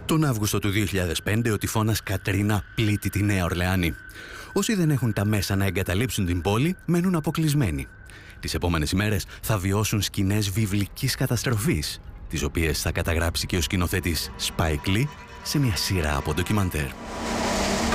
Τον Αύγουστο του 2005 ο τυφώνας Κατρίνα πλήττει τη Νέα Ορλεάνη. Όσοι δεν έχουν τα μέσα να εγκαταλείψουν την πόλη μένουν αποκλεισμένοι. Τις επόμενες ημέρες θα βιώσουν σκηνές βιβλικής καταστροφής, τις οποίες θα καταγράψει και ο σκηνοθέτης Spike Lee σε μια σειρά από ντοκιμαντέρ.